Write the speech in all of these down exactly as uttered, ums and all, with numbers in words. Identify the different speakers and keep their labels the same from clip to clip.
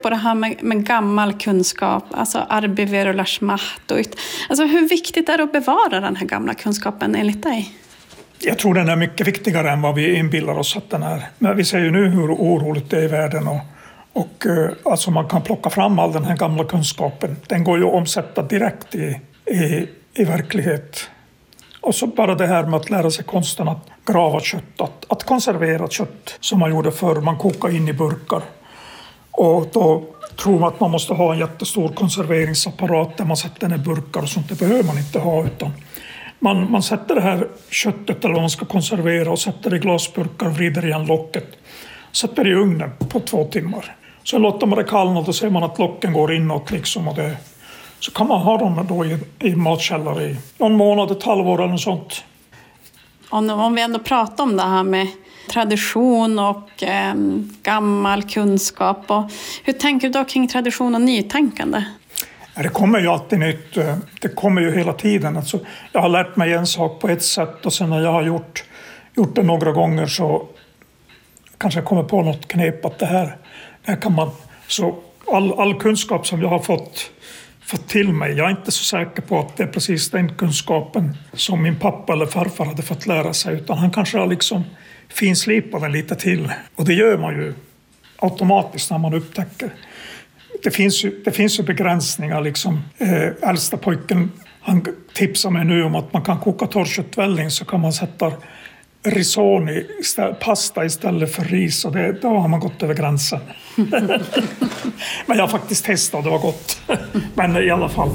Speaker 1: på det här med, med gammal kunskap, alltså arbiverularsmahtoit. Alltså hur viktigt är det att bevara den här gamla kunskapen enligt dig?
Speaker 2: Jag tror den är mycket viktigare än vad vi inbillar oss att den är. Men vi ser ju nu hur oroligt det är i världen och, och alltså man kan plocka fram all den här gamla kunskapen. Den går ju att omsätta direkt i, i, i verklighet. Och så bara det här med att lära sig konsten att grava kött, att, att konservera kött som man gjorde förr. Man kokar in i burkar. Och då tror man att man måste ha en jättestor konserveringsapparat där man sätter ner burkar och sånt. Det behöver man inte ha, utan man, man sätter det här köttet eller vad man ska konservera och sätter det i glasburkar och vrider igen locket. Sätter det i ugnen på två timmar. Så låter man det kallna och då ser man att locken går inåt liksom och det, så kan man ha dem då i, i matkällare i någon månad, ett halvår eller något sånt.
Speaker 1: Om vi ändå pratar om det här med tradition och eh, gammal kunskap. Och hur tänker du då kring tradition och nytänkande?
Speaker 2: Det kommer ju alltid nytt. Det kommer ju hela tiden. Alltså, jag har lärt mig en sak på ett sätt och sen när jag har gjort, gjort det några gånger så kanske jag kommer på något knep att det här, det här kan man... Så all, all kunskap som jag har fått, fått till mig, jag är inte så säker på att det är precis den kunskapen som min pappa eller farfar hade fått lära sig, utan han kanske har liksom finslipat den lite till. Och det gör man ju automatiskt när man upptäcker. Det finns ju, det finns ju begränsningar. Liksom. Eh, äldsta pojken, han tipsar mig nu om att man kan koka torrköttvälling så kan man sätta risotto, istället, pasta istället för ris. Och det, då har man gått över gränsen. Men jag har faktiskt testat och det var gott. Men i alla fall.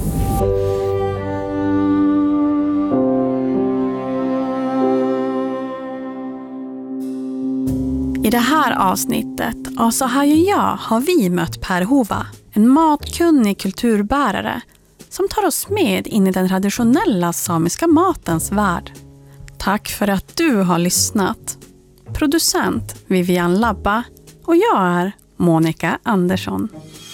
Speaker 1: I det här avsnittet av Så här gör jag har vi mött Per Hova, en matkunnig kulturbärare som tar oss med in i den traditionella samiska matens värld. Tack för att du har lyssnat. Producent Vivian Labba och jag är Monica Andersson.